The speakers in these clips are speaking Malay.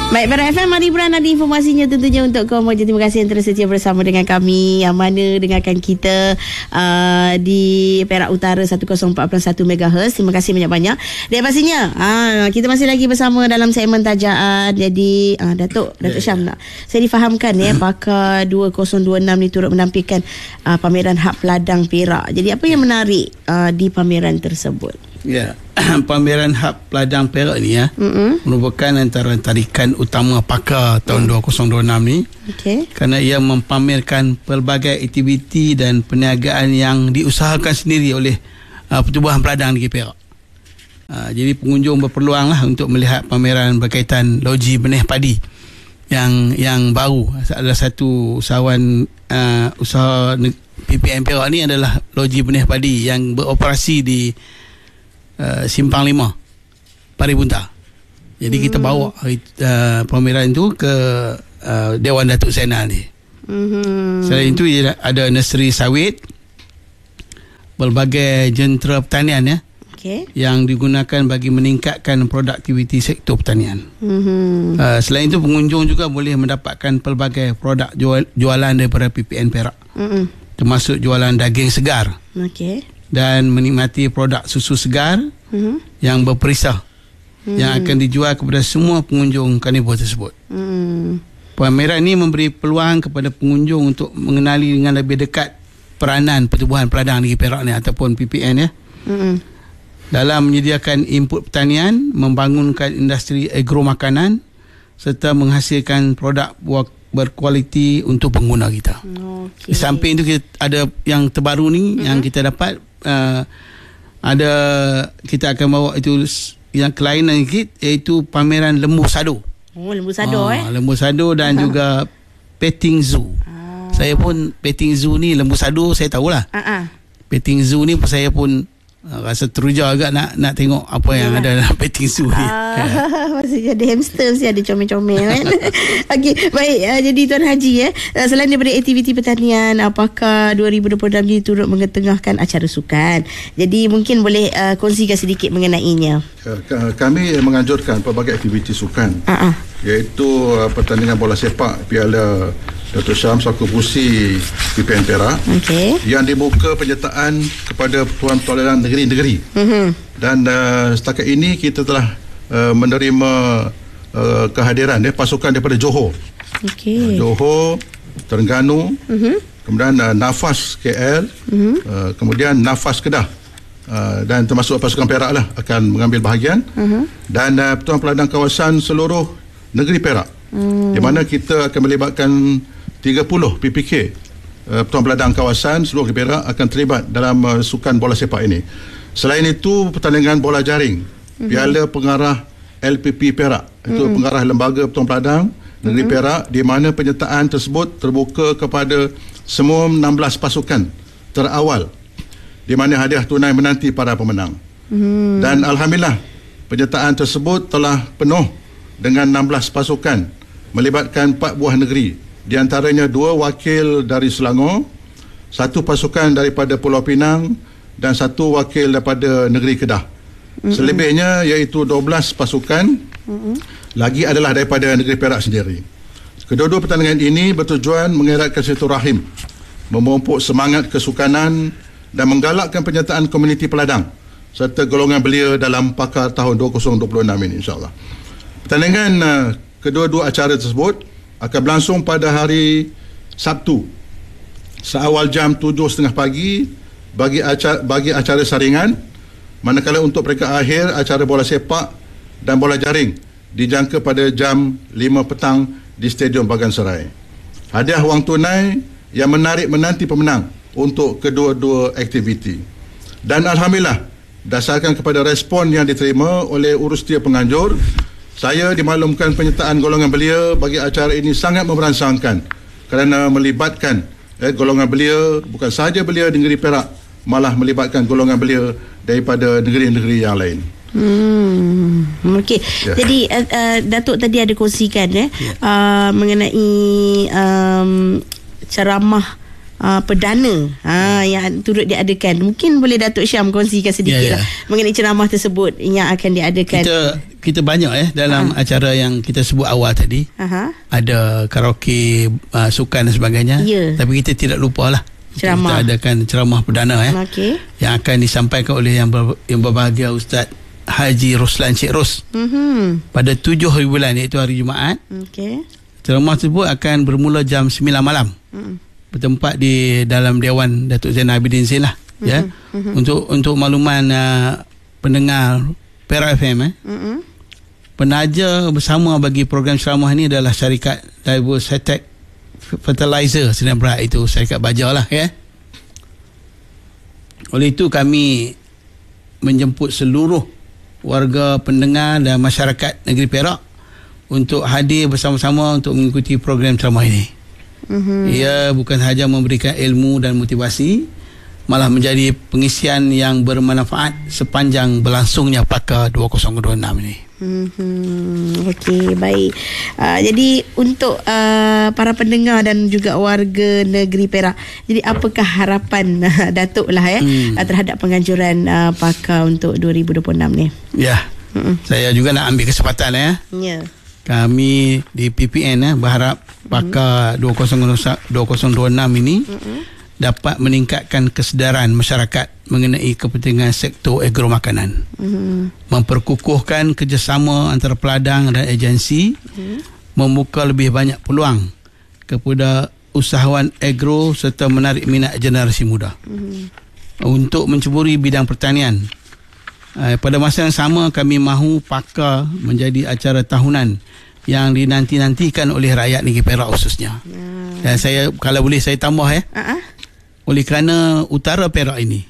Baik, Bara FM, Mari Buran ada informasinya tentunya untuk kaum Maja. Terima kasih yang terus setia bersama dengan kami, yang mana dengarkan kita di Perak Utara 1041 MHz. Terima kasih banyak-banyak. Dan pastinya kita masih lagi bersama dalam segmen Tajaan. Jadi Datuk Syam nak saya difahamkan pakar 2026 ni turut menampilkan pameran Hub Peladang Perak. Jadi apa yang menarik di pameran tersebut? Ya, pameran Hub Peladang Perak ni merupakan antara tarikan utama pakar tahun 2026 ni. Kerana ia mempamerkan pelbagai aktiviti dan perniagaan yang diusahakan sendiri oleh Pertubuhan Peladang Negeri Perak. Jadi pengunjung berpeluang lah untuk melihat pameran berkaitan loji benih padi yang baru. Ada satu usahawan usaha PPN Perak ni adalah loji benih padi yang beroperasi di Simpang 5 Paribunta. Jadi kita bawa pameran itu ke Dewan Datuk Zainal ni. Selain itu ada nursery sawit, berbagai jentera pertanian yang digunakan bagi meningkatkan produktiviti sektor pertanian. Selain itu pengunjung juga boleh mendapatkan pelbagai produk jualan daripada PPN Perak, termasuk jualan daging segar dan menikmati produk susu segar yang berperisah yang akan dijual kepada semua pengunjung karnivor tersebut. Pameran ini memberi peluang kepada pengunjung untuk mengenali dengan lebih dekat peranan Pertubuhan Peladang Negeri Perak ni ataupun PPN dalam menyediakan input pertanian, membangunkan industri agro makanan serta menghasilkan produk berkualiti untuk pengguna kita. Di samping itu kita ada yang terbaru ni yang kita dapat, ada kita akan bawa itu yang kelainan sikit, iaitu pameran lembu sado. Lembu sado lembu sado dan juga petting zoo. Saya pun petting zoo ni, lembu sado saya tahulah. Petting zoo ni saya pun rasa teruja agak nak tengok apa yang ada dalam petting zoo ni. Maksudnya ada hamster, mesti ada comel-comel kan. Okey, baik. Jadi Tuan Haji selain daripada aktiviti pertanian, apakah 2026 ni turut mengetengahkan acara sukan? Jadi mungkin boleh kongsikan sedikit mengenainya. Kami menganjurkan pelbagai aktiviti sukan, iaitu pertandingan bola sepak Piala Datuk Syam selaku Busi PPN Perak yang dibuka penyertaan kepada Pertubuhan Peladang negeri-negeri. Dan setakat ini kita telah menerima kehadiran pasukan daripada Johor, Johor, Terengganu, kemudian Nafas KL, kemudian Nafas Kedah, dan termasuk pasukan Perak lah akan mengambil bahagian, dan Pertubuhan Peladang kawasan seluruh negeri Perak, di mana kita akan melibatkan 30 PPK Pertubuhan Peladang kawasan seluruh Perak akan terlibat dalam sukan bola sepak ini. Selain itu, pertandingan bola jaring Piala Pengarah LPP Perak, itu pengarah lembaga Pertubuhan Peladang negeri Perak, di mana penyertaan tersebut terbuka kepada semua 16 pasukan terawal, di mana hadiah tunai menanti para pemenang. Dan alhamdulillah penyertaan tersebut telah penuh dengan 16 pasukan melibatkan 4 buah negeri, di antaranya 2 wakil dari Selangor, 1 pasukan daripada Pulau Pinang dan 1 wakil daripada negeri Kedah. Selebihnya iaitu 12 pasukan lagi adalah daripada negeri Perak sendiri. Kedua-dua pertandingan ini bertujuan mengeratkan silaturahim, memupuk semangat kesukanan dan menggalakkan penyertaan komuniti Peladang serta golongan belia dalam pakar tahun 2026 ini, insyaAllah. Pertandingan kedua-dua acara tersebut akan berlangsung pada hari Sabtu seawal jam 7.30 pagi bagi acara saringan, manakala untuk peringkat akhir acara bola sepak dan bola jaring dijangka pada jam 5 petang di Stadium Bagan Serai. Hadiah wang tunai yang menarik menanti pemenang untuk kedua-dua aktiviti. Dan alhamdulillah, dasarkan kepada respon yang diterima oleh Urustia Penganjur, saya dimaklumkan penyertaan golongan belia bagi acara ini sangat memberansangkan, kerana melibatkan golongan belia, bukan sahaja belia di negeri Perak, malah melibatkan golongan belia daripada negeri-negeri yang lain. Okey. Jadi Datuk tadi ada kongsikan mengenai ceramah perdana yang turut diadakan. Mungkin boleh Datuk Syam kongsikan sedikit lah mengenai ceramah tersebut yang akan diadakan. Kita banyak dalam acara yang kita sebut awal tadi. Ada karaoke, sukan dan sebagainya. Tapi kita tidak lupalah ceramah. Kita adakan ceramah perdana yang akan disampaikan oleh yang berbahagia Ustaz Haji Roslan Cik Ros pada 7 hari bulan, iaitu hari Jumaat. Ceramah tersebut akan bermula jam 9 malam. Bertempat di dalam Dewan Datuk Zainal Abidin Zain lah. Untuk makluman pendengar Perak FM, penaja bersama bagi program ceramah ini adalah syarikat Diversitech Fertilizer Sdn Bhd, itu syarikat baja lah Oleh itu kami menjemput seluruh warga pendengar dan masyarakat negeri Perak untuk hadir bersama-sama untuk mengikuti program ceramah ini. Ia bukan sahaja memberikan ilmu dan motivasi, malah menjadi pengisian yang bermanfaat sepanjang berlangsungnya PAKA 2026 ini. Okey, baik. Jadi untuk para pendengar dan juga warga negeri Perak, jadi apakah harapan Datuk lah terhadap penganjuran PAKA untuk 2026 ni? Saya juga nak ambil kesempatan kami di PPN berharap PAKA 2026 ini dapat meningkatkan kesedaran masyarakat mengenai kepentingan sektor agro makanan, memperkukuhkan kerjasama antara peladang dan agensi, membuka lebih banyak peluang kepada usahawan agro serta menarik minat generasi muda untuk menceburi bidang pertanian. Pada masa yang sama, kami mahu PAKA menjadi acara tahunan yang dinanti-nantikan oleh rakyat negeri Perak khususnya. Dan saya, kalau boleh saya tambah oleh kerana utara Perak ini,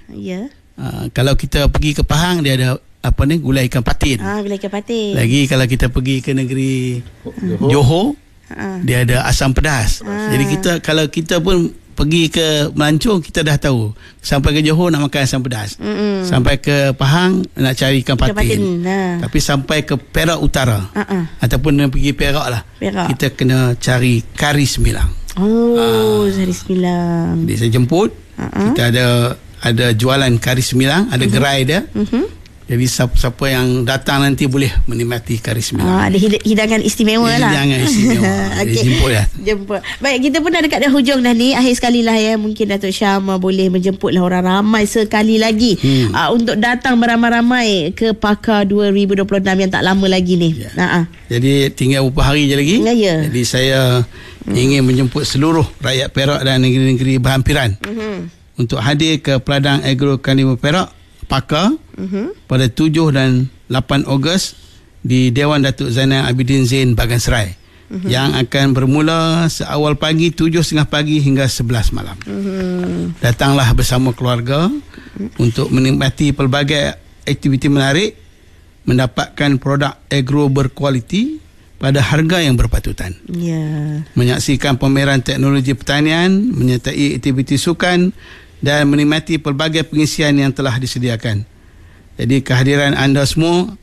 kalau kita pergi ke Pahang, dia ada gulai ikan patin. Gulai ikan patin. Lagi kalau kita pergi ke negeri Johor, dia ada asam pedas. Jadi kalau kita pun pergi ke Melancong, kita dah tahu. Sampai ke Johor nak makan asam pedas. Sampai ke Pahang nak cari ikan patin. Tapi sampai ke Perak Utara ataupun nak pergi Perak lah, kita kena cari kari semilang. Kari semilang. Jadi saya jemput. Kita ada jualan kari semilang, ada gerai dia. Jadi siapa yang datang nanti boleh menikmati kari semilang. Ada hidangan istimewa lah. Hidangan istimewa. Jemput. Baik, kita pun dah dekat dah hujung dah ni. Akhir sekali lah mungkin Datuk Syam boleh menjemputlah orang ramai sekali lagi untuk datang beramai-ramai ke PAKA 2026 yang tak lama lagi ni. Jadi tinggal beberapa hari je lagi. Jadi saya ingin menjemput seluruh rakyat Perak dan negeri-negeri berhampiran untuk hadir ke Peladang Agro Karnival Perak PAKA pada 7 dan 8 Ogos di Dewan Datuk Zainal Abidin Zain Bagan Serai, yang akan bermula seawal pagi 7.30 pagi hingga 11 malam. Datanglah bersama keluarga untuk menikmati pelbagai aktiviti menarik, mendapatkan produk agro berkualiti pada harga yang berpatutan. Menyaksikan pameran teknologi pertanian, menyertai aktiviti sukan dan menikmati pelbagai pengisian yang telah disediakan. Jadi kehadiran anda semua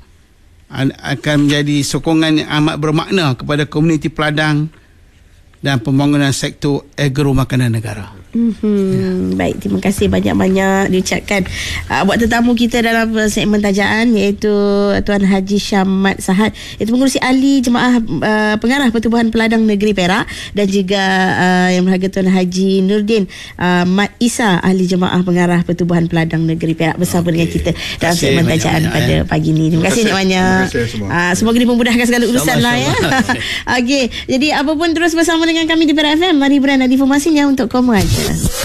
akan menjadi sokongan yang amat bermakna kepada komuniti peladang dan pembangunan sektor agro makanan negara. Baik, terima kasih banyak-banyak diucapkan buat tetamu kita dalam segmen tajaan, iaitu Tuan Haji Syam Mat Sahad, itu pengurusi ahli Jemaah Pengarah Pertubuhan Peladang Negeri Perak, dan juga yang berharga Tuan Haji Nurdin Mat Isa, ahli Jemaah Pengarah Pertubuhan Peladang Negeri Perak, bersama dengan kita dalam segmen tajaan pada pagi ini. Terima kasih banyak. Semoga dimudahkan segala urusan lah Okey, jadi apapun terus bersama dengan kami di Perak FM. Mari beranda informasinya untuk kamu aja.